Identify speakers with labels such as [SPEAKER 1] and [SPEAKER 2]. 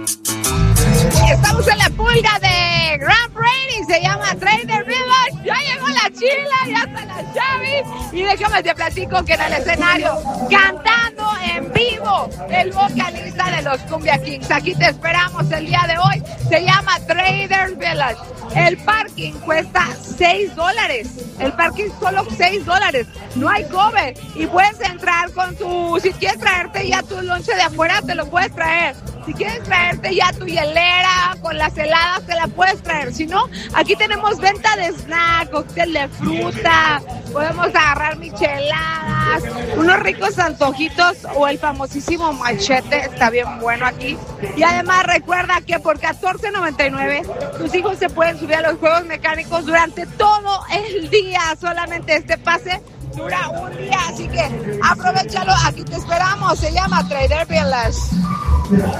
[SPEAKER 1] Estamos en la pulga de Grand Prairie, se llama Trader Village. Ya llegó la Chila, ya está la Chavi. Y déjame te platico que en el escenario, cantando en vivo, el vocalista de los Cumbia Kings. Aquí te esperamos el día de hoy. Se llama Trader Village. El parking cuesta $6. El parking solo $6. No hay cover. Y puedes entrar con tu... Si quieres traerte ya tu lonche de afuera, te lo puedes traer. Si quieres traerte ya tu hielera con las heladas, te la puedes traer. Si no, aquí tenemos venta de snack, cóctel de fruta, podemos agarrar micheladas, unos ricos antojitos o el famosísimo machete, está bien bueno aquí. Y además recuerda que por $14.99 tus hijos se pueden subir a los juegos mecánicos durante todo el día. Solamente este pase dura un día, así que aprovechalo, aquí te esperamos. Se llama Trader Village.